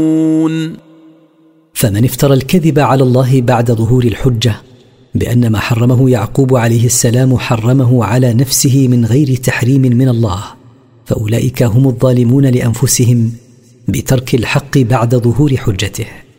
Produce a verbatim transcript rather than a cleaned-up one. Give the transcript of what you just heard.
فمن افترى الكذب على الله بعد ظهور الحجة بأن ما حرمه يعقوب عليه السلام حرمه على نفسه من غير تحريم من الله، فأولئك هم الظالمون لأنفسهم بترك الحق بعد ظهور حجته.